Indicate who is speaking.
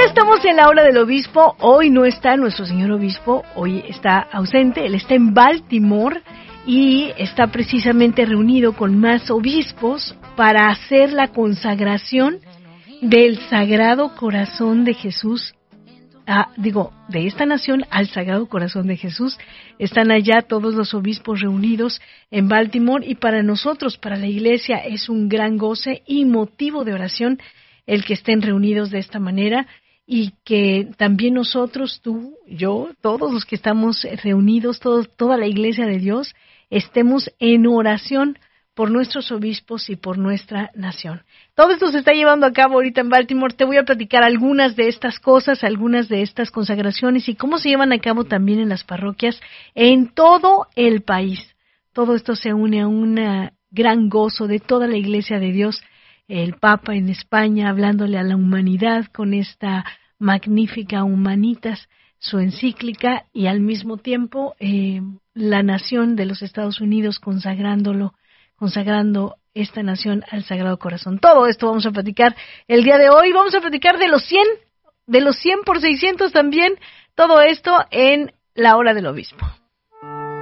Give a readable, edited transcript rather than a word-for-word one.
Speaker 1: estamos en la hora del obispo. Hoy no está nuestro señor obispo, hoy está ausente, él está en Baltimore y está precisamente reunido con más obispos para hacer la consagración del Sagrado Corazón de Jesús, de esta nación al Sagrado Corazón de Jesús. Están allá todos los obispos reunidos en Baltimore y para nosotros, para la Iglesia, es un gran goce y motivo de oración el que estén reunidos de esta manera y que también nosotros, tú, yo, todos los que estamos reunidos, toda la Iglesia de Dios, estemos en oración por nuestros obispos y por nuestra nación. Todo esto se está llevando a cabo ahorita en Baltimore. Te voy a platicar algunas de estas cosas, algunas de estas consagraciones y cómo se llevan a cabo también en las parroquias en todo el país. Todo esto se une a un gran gozo de toda la Iglesia de Dios. El Papa en España hablándole a la humanidad con esta magnífica Humanitas, su encíclica, y al mismo tiempo la nación de los Estados Unidos consagrando esta nación al Sagrado Corazón. Todo esto vamos a platicar el día de hoy. Vamos a platicar de los 100 por 600 también. Todo esto en la hora del obispo.